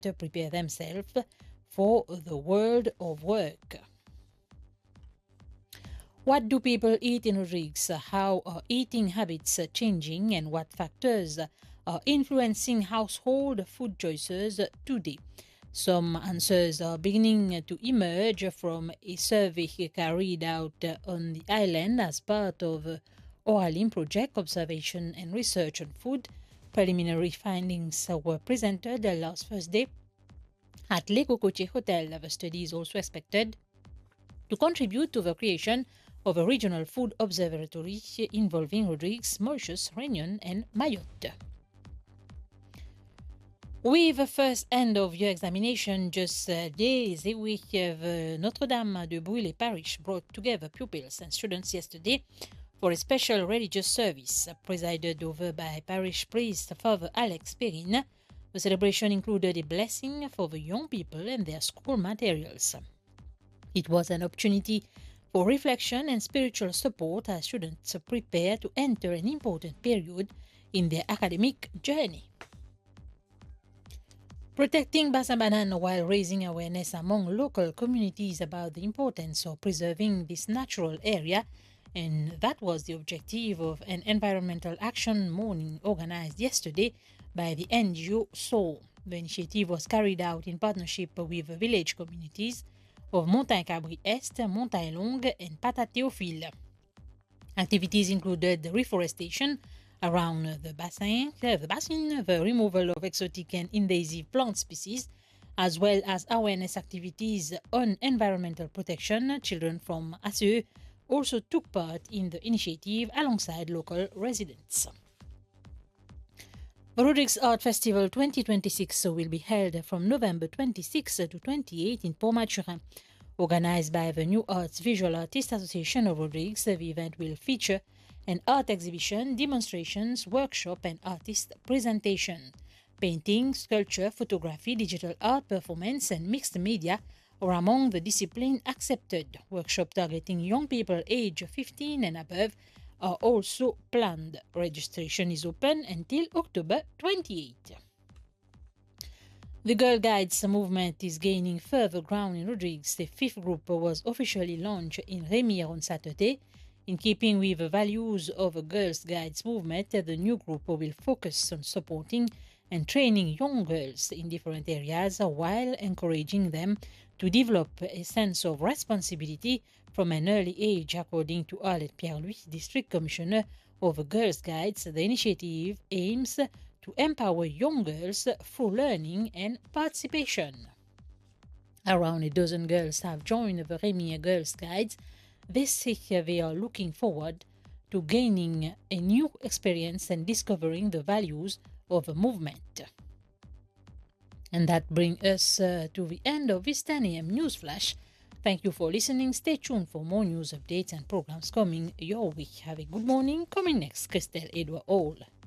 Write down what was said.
better prepare themselves for the world of work. What do people eat in Rodrigues? How are eating habits changing, and what factors are influencing household food choices today? Some answers are beginning to emerge from a survey carried out on the island as part of Oralim Project Observation and Research on Food. Preliminary findings were presented last Thursday at Le Cocotier Hotel. The study is also expected to contribute to the creation of a regional food observatory involving Rodrigues, Mauritius, Réunion, and Mayotte. With the first end-of-year examination just days away, the Notre-Dame de Brûlé parish brought together pupils and students yesterday for a special religious service presided over by parish priest Father Alex Perrin. The celebration included a blessing for the young people and their school materials. It was an opportunity for reflection and spiritual support as students prepare to enter an important period in their academic journey. Protecting Basambanan while raising awareness among local communities about the importance of preserving this natural area, and that was the objective of an environmental action morning organized yesterday by the NGO Soul. The initiative was carried out in partnership with the village communities of Montagne Cabri Est, Montagne Longue, and Pata Théophile. Activities included reforestation around the basin, the removal of exotic and invasive plant species, as well as awareness activities on environmental protection. Children from ACE also took part in the initiative alongside local residents. The Rodrigues Art Festival 2026 will be held from November 26 to 28 in Port-Maturin. Organized by the New Arts Visual Artists Association of Rodrigues, the event will feature an art exhibition, demonstrations, workshop, and artist presentation. Painting, sculpture, photography, digital art, performance, and mixed media are among the disciplines accepted. Workshops targeting young people aged 15 and above are also planned. Registration is open until October 28. The Girl Guides movement is gaining further ground in Rodrigues. The fifth group was officially launched in Rémier on Saturday. In keeping with the values of the Girls Guides movement, the new group will focus on supporting and training young girls in different areas while encouraging them to develop a sense of responsibility from an early age, according to Arlette Pierre-Louis, District Commissioner of the Girls Guides. The initiative aims to empower young girls through learning and participation. Around a dozen girls have joined the Rémier Girls Guides. They say they are looking forward to gaining a new experience and discovering the values of the movement. And that brings us to the end of this 10 a.m. news flash. Thank you for listening. Stay tuned for more news updates and programs coming your way. Have a good morning. Coming next, Christelle Edouard Hall.